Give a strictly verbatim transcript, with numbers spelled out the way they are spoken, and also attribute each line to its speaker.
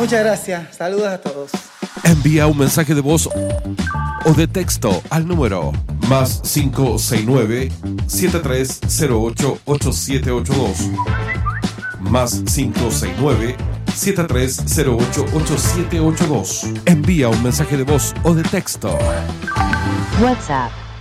Speaker 1: Muchas gracias. Saludos a todos.
Speaker 2: Envía un mensaje de voz o de texto al número más cinco seis nueve, siete tres cero ocho, ocho siete ocho dos. Más cinco seis nueve, siete tres cero ocho, ocho siete ocho dos. Envía un mensaje de voz o de texto.
Speaker 3: WhatsApp